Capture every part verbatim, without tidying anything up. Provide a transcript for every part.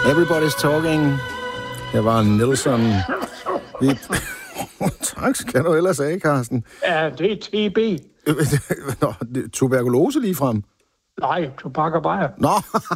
Everybody's Talking. Her var Nelson. Vi... Tak skal du ellers af, Carsten. Ja, det er T B. Nå, tuberkulose lige frem. Nej, tobak og bajer. Nå.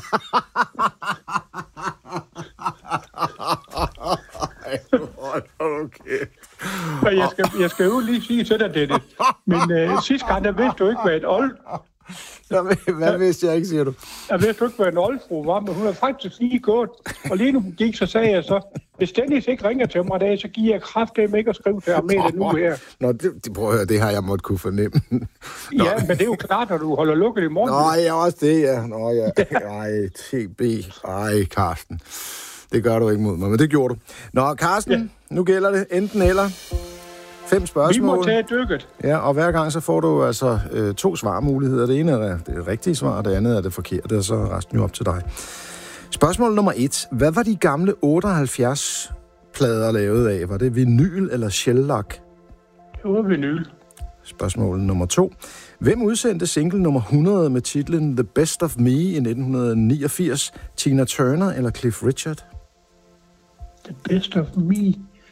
Okay. Jeg skal, jeg skal jo lige sige til dig, Dennis. Men øh, sidste gang, der vidste du ikke, hvad et old... Hvad, hvad vidste jeg ikke, siger du? Jeg vidste du ikke, hvad en oldfru var, men hun er faktisk lige gået. Og lige nu gik, så sagde jeg så, hvis Dennis ikke ringer til mig i dag, så giver jeg kraftedeme ikke at skrive til ham med det nu her. Nå, det, det, prøv at høre, det har jeg måtte kunne fornemme. Nå. Ja, men det er jo klart, når du holder lukket i morgen. Nå, ja, også det, ja. Nå, ja. Ej, T B. Ej, Carsten. Det gør du ikke mod mig, men det gjorde du. Nå, Carsten, ja. Nu gælder det enten eller. Fem spørgsmål. Vi må tage dykket. Ja, og hver gang så får du altså øh, to svarmuligheder. Det ene er det rigtige svar, og det andet er det forkerte, og så er resten jo op til dig. Spørgsmål nummer et. Hvad var de gamle otteoghalvfjerds plader lavet af? Var det vinyl eller shellac? Det var vinyl. Spørgsmål nummer to. Hvem udsendte single nummer hundrede med titlen The Best of Me i nitten niogfirs? Tina Turner eller Cliff Richard? The Best of Me.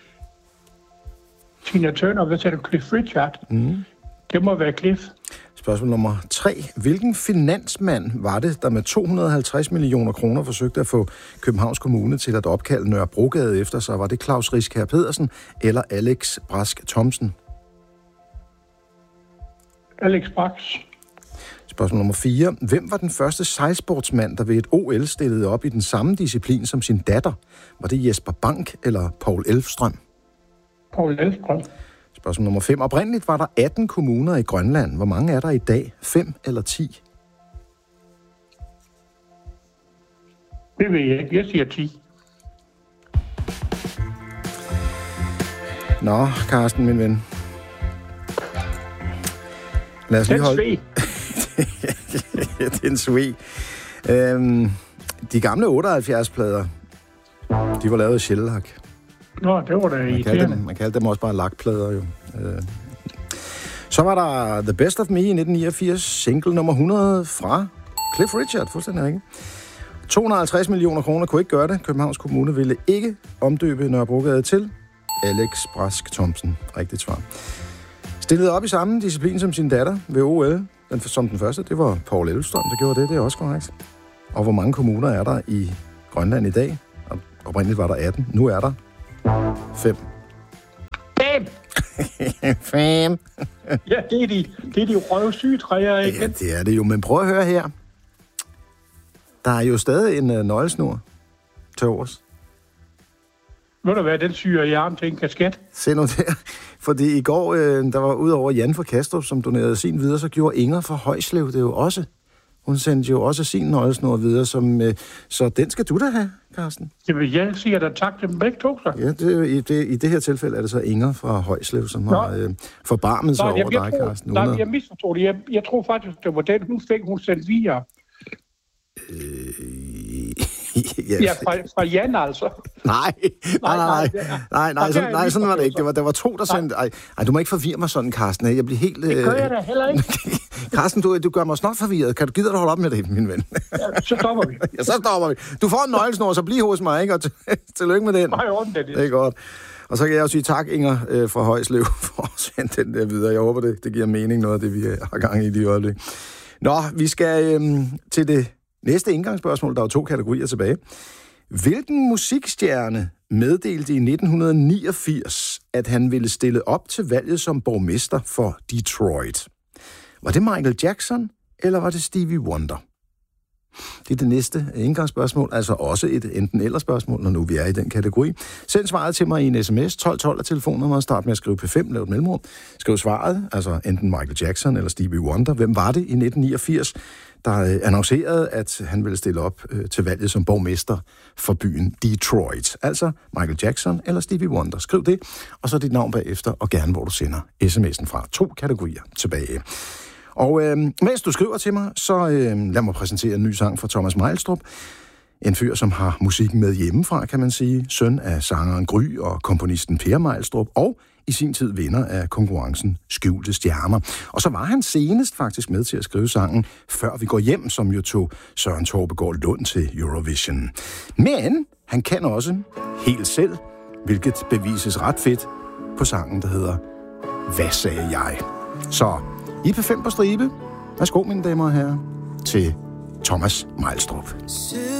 Tina Turner, hvad sagde du? Cliff Richard? Mm. Det må være Cliff. Spørgsmål nummer tre. Hvilken finansmand var det, der med to hundrede og halvtreds millioner kroner forsøgte at få Københavns Kommune til at opkalde Nørrebrogade efter sig? Var det Claus Riskær Pedersen eller Alex Brask Thomsen? Alex Brask. Spørgsmål nummer fire. Hvem var den første sejlsportsmand, der ved et O L stillede op i den samme disciplin som sin datter? Var det Jesper Bank eller Poul Elfstrøm? Poul Elfstrøm. Spørgsmål nummer fem. Oprindeligt var der atten kommuner i Grønland. Hvor mange er der i dag? fem eller ti? Det ved jeg ikke. Jeg siger ti. Nå, Carsten, min ven. Lad os lige holde... Det er en sveg. Øhm, de gamle otteoghalvfjerds-plader, de var lavet af shellac. Nå, det var da irriterende. Man kaldte dem også bare lakplader, jo. Øh. Så var der The Best of Me i nitten niogfirs, single nummer hundrede fra Cliff Richard, fuldstændig rigtigt. to hundrede og halvtreds millioner kroner kunne ikke gøre det. Københavns Kommune ville ikke omdøbe Nørrebrogade til Alex Brask Thomsen. Rigtigt svar. Stillede op i samme disciplin som sin datter ved O L, den, som den første. Det var Poul Elfstrøm, der gjorde det. Det er også korrekt. Og hvor mange kommuner er der i Grønland i dag? Oprindeligt var der atten. Nu er der fem. Fem! Fem. Ja, det er de, det er de røvsyge træer, ikke? Ja, det er det jo. Men prøv at høre her. Der er jo stadig en uh, nøglesnor til års. Ved du hvad, den syger i arm til en kasket? Se nu der. Fordi i går, øh, der var udover Jan fra Kastrup, som donerede sin videre, så gjorde Inger fra Højslev det jo også. Hun sendte jo også sin nøglesnor videre, som, øh, så den skal du da have, Carsten. Det vil jeg sige, at der tak til dem begge to, så. Ja, det, i, det, i det her tilfælde er det så Inger fra Højslev, som Nå. har øh, forbarmet sig nej, over jeg, dig, jeg tror, Carsten. Nej, jeg misforstod det. Jeg, jeg tror faktisk, det var den, hun fik, hun sendte videre. Øh, ja, ja fra, fra Jan altså. Nej, nej, nej, nej, nej, sådan, nej, sådan var det ikke. Det var, der var to, der sendte... Ej, ej, du må ikke forvirre mig sådan, Carsten. Jeg bliver helt... Det gør jeg da heller ikke. Carsten, du, du gør mig snart forvirret. Kan du give dig at holde op med det, min ven? Ja, så stopper vi. Ja, så stopper vi. Du får en nøglesnor, så bliv hos mig, ikke? Og tillykke med den. Nej, ordentligt. Det er godt. Og så kan jeg jo sige tak, Inger øh, fra Højslev, for at sende den der videre. Jeg håber, det, det giver mening, noget af det, vi har gang i lige øjeblik. Nå, vi skal øh, til det næste indgangsspørgsmål. Der er jo to kategorier tilbage. Hvilken musikstjerne meddelte i nitten niogfirs, at han ville stille op til valget som borgmester for Detroit? Var det Michael Jackson, eller var det Stevie Wonder? Det er det næste indgangsspørgsmål, altså også et enten-eller-spørgsmål, når nu vi er i den kategori. Send svaret til mig i en sms, tolv tolv af telefonnummeret, start med at skrive P fem, lav et mellemrum. Skriv svaret, altså enten Michael Jackson eller Stevie Wonder. Hvem var det i nitten niogfirs, der annoncerede, at han ville stille op øh, til valget som borgmester for byen Detroit? Altså Michael Jackson eller Stevie Wonder. Skriv det, og så dit navn bagefter, og gerne hvor du sender sms'en fra. To kategorier tilbage. Og øh, mens du skriver til mig, så øh, lad mig præsentere en ny sang fra Thomas Meilstrup. En fyr, som har musikken med hjemmefra, kan man sige. Søn af sangeren Gry og komponisten Per Meilstrup. Og i sin tid vinder af konkurrencen Skjulte Stjerner. Og så var han senest faktisk med til at skrive sangen Før vi går hjem, som jo tog Søren Torbegaard Lund til Eurovision. Men han kan også helt selv, hvilket bevises ret fedt på sangen, der hedder Hvad sagde jeg? Så I P fem på stribe. Værsgo, mine damer og herrer, til Thomas Meilstrup.